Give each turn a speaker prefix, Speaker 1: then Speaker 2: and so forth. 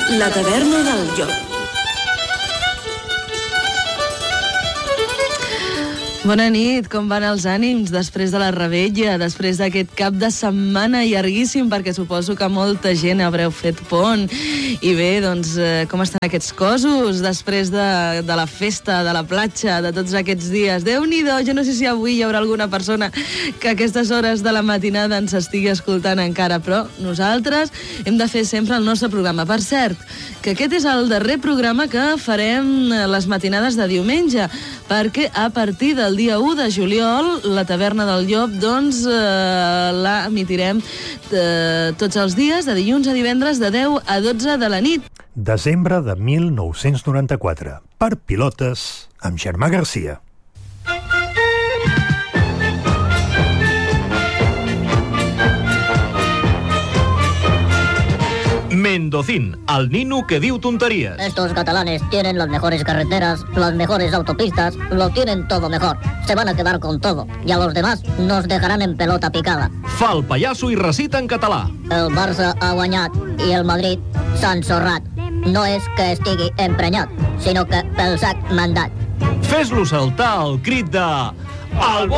Speaker 1: La taverna del Llop.
Speaker 2: Bona nit, com van els ànims després de la revetlla, després d'aquest cap de setmana llarguíssim, perquè suposo que molta gent haureu fet pont. I bé, doncs, com estan aquests cossos després de la festa, de la platja, de tots aquests dies? Déu-n'hi-do, jo no sé si avui hi haurà alguna persona que a aquestes hores de la matinada ens estigui escoltant encara, però nosaltres hem de fer sempre el nostre programa. Per cert, que aquest és el darrer programa que farem les matinades de diumenge, perquè a partir del dia 1 de juliol, la Taverna del Llop, doncs, la emitirem tots els dies, de dilluns a divendres, de 10 a 12 de la nit.
Speaker 3: Desembre de 1994. Per pilotes, amb Germà Garcia.
Speaker 4: Mendocín, el nino que diu tonterías.
Speaker 5: Estos catalanes tienen las mejores carreteras, las mejores autopistas, lo tienen todo mejor. Se van a quedar con todo. Y a los demás nos dejarán en pelota picada.
Speaker 4: Fa el pallasso i recita en català.
Speaker 5: El Barça ha guanyat i el Madrid s'ha ensorrat. No és que estigui emprenyat, sinó que pel sac mandat.
Speaker 4: Fes-lo saltar el crit de...